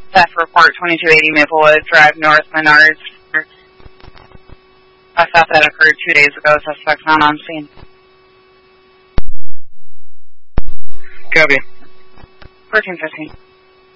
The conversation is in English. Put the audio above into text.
Theft report 2280 Maplewood Drive North, Menards. A theft that occurred 2 days ago. Suspects not on scene. Copy. 1415.